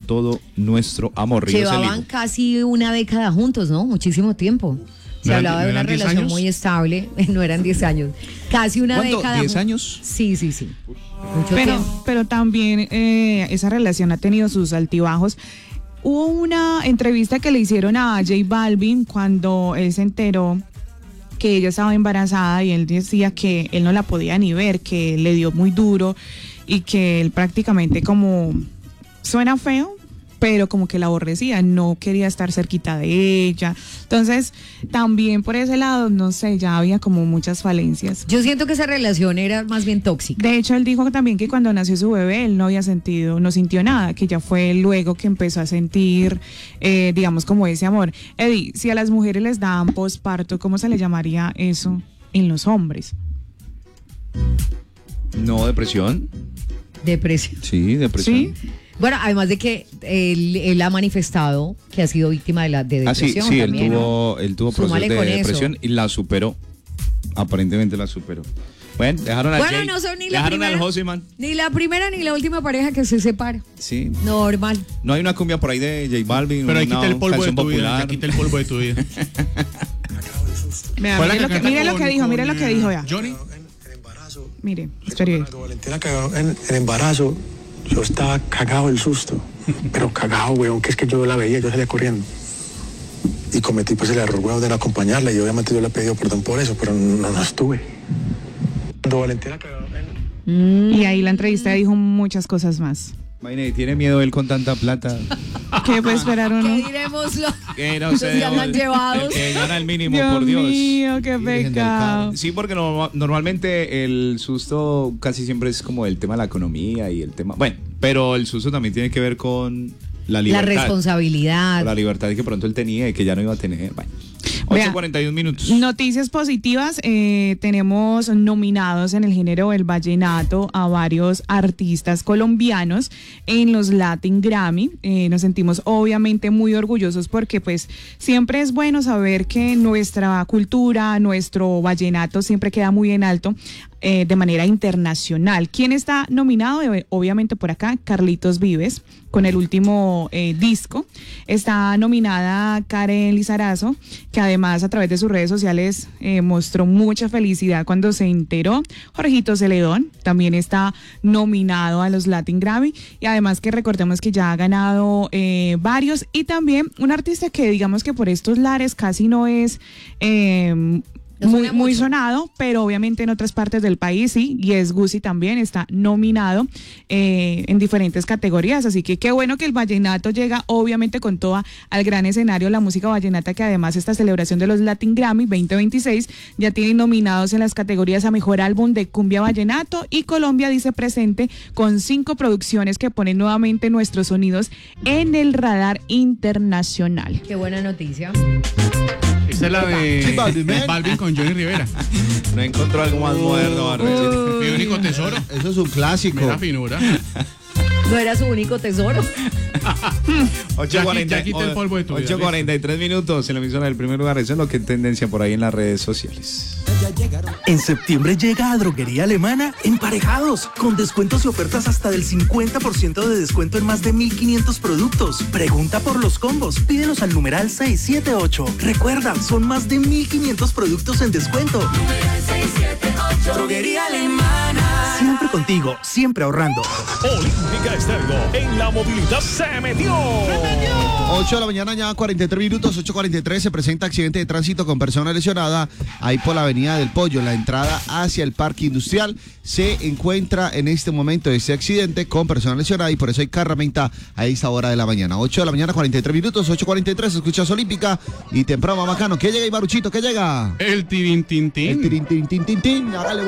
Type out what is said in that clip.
todo nuestro amor. Llevaban casi una década juntos, ¿no? Muchísimo tiempo. Se hablaba de una relación muy estable. No eran 10 años. Casi una década. ¿10 años? Sí. Mucho tiempo. Pero también esa relación ha tenido sus altibajos. Hubo una entrevista que le hicieron a J Balvin cuando él se enteró que ella estaba embarazada y él decía que él no la podía ni ver, que le dio muy duro y que él prácticamente, como suena feo, pero como que la aborrecía, no quería estar cerquita de ella. Entonces, también por ese lado, no sé, ya había como muchas falencias. Yo siento que esa relación era más bien tóxica. De hecho, él dijo también que cuando nació su bebé, él no sintió nada, que ya fue luego que empezó a sentir, digamos, como ese amor. Eddie, si a las mujeres les dan posparto, ¿cómo se le llamaría eso en los hombres? No, depresión. Depresión. Sí, depresión. ¿Sí? Bueno, además de que él ha manifestado que ha sido víctima de depresión. Sí, también, él tuvo procesos de depresión y la superó. Aparentemente la superó. Bueno, dejaron al Jay, no son ni al Josiman. Ni la primera ni la última pareja que se separa. Sí. Normal. No hay una cumbia por ahí de J Balvin. Pero ahí quita el polvo de tu popular. vida. Quita el polvo de tu vida. Mire lo que dijo ya. Johnny. En embarazo. Mire, espere. Cuando Valentina cagó en embarazo, yo estaba cagado del susto. Pero cagado, weón, que es que yo la veía, yo salía corriendo. Y cometí pues el error, weón, de no acompañarla. Y obviamente yo le he pedido perdón por eso, pero no estuve. Cuando Valentina cagó Y ahí la entrevista dijo muchas cosas más. Imagínate, tiene miedo él con tanta plata. ¿Qué puede esperar uno? ¿Qué diremos? Que no sé. Andan llevados. Que gana el mínimo, Dios por Dios. mío, qué pecado. Sí, porque normalmente el susto casi siempre es como el tema de la economía y el tema... Bueno, pero el susto también tiene que ver con la libertad. La responsabilidad. Con la libertad que pronto él tenía y que ya no iba a tener. Bueno. 8:41 minutos. Noticias positivas, tenemos nominados en el género del vallenato a varios artistas colombianos en los Latin Grammy. Nos sentimos obviamente muy orgullosos porque pues siempre es bueno saber que nuestra cultura, nuestro vallenato siempre queda muy en alto de manera internacional. ¿Quién está nominado? Obviamente por acá, Carlitos Vives, con el último disco. Está nominada Karen Lizarazo, que además a través de sus redes sociales mostró mucha felicidad cuando se enteró. Jorgito Celedón también está nominado a los Latin Grammy, y además que recordemos que ya ha ganado varios, y también un artista que digamos que por estos lares casi no es... muy sonado, pero obviamente en otras partes del país sí, y es Guzzi, también está nominado en diferentes categorías, así que qué bueno que el vallenato llega obviamente con toda al gran escenario, la música vallenata, que además esta celebración de los Latin Grammy 2026 ya tiene nominados en las categorías a Mejor Álbum de Cumbia Vallenato, y Colombia dice presente con 5 producciones que ponen nuevamente nuestros sonidos en el radar internacional. Qué buena noticia. Esta es la de Balvin con Johnny Rivera. No encontró algo más moderno. Mi único tesoro. Eso es un clásico. Mira finura. No era su único tesoro. 8:43 minutos en la emisora del Primer Lugar. Eso es lo que es tendencia por ahí en las redes sociales. En septiembre llega a Droguería Alemana Emparejados, con descuentos y ofertas hasta del 50% de descuento en más de 1.500 productos. Pregunta por los combos, pídelos al numeral 678. Recuerda, son más de 1.500 productos en descuento. Numeral 678. Droguería Alemana. Siempre contigo, siempre ahorrando. Olímpica Estéreo, en la movilidad se metió. 8 de la mañana, ya 43 minutos, 8:43, se presenta accidente de tránsito con persona lesionada ahí por la avenida del Pollo, en la entrada hacia el parque industrial. Se encuentra en este momento este accidente con persona lesionada y por eso hay carramenta a esta hora de la mañana. 8 de la mañana, 43 minutos, 8:43, escuchas Olímpica y temprano bacano. ¿Qué llega, Ibaruchito? ¿Qué llega? El tirintintín. El tirintintín. Hágale.